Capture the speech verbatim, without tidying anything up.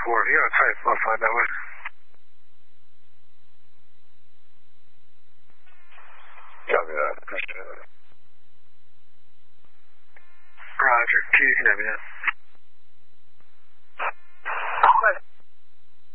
four. You got a type, I'll find that way. Copy that. Appreciate it. Roger. Q, you can have me now.